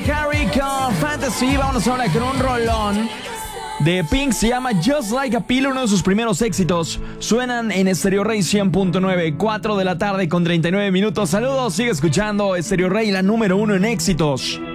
Mariah Carey con Fantasy. Vámonos ahora con un rolón de Pink. Se llama Just Like a Pill, uno de sus primeros éxitos. Suenan en Stereo Rey 100.9, 4 de la tarde con 39 minutos. Saludos, sigue escuchando Stereo Rey, la número 1 en éxitos.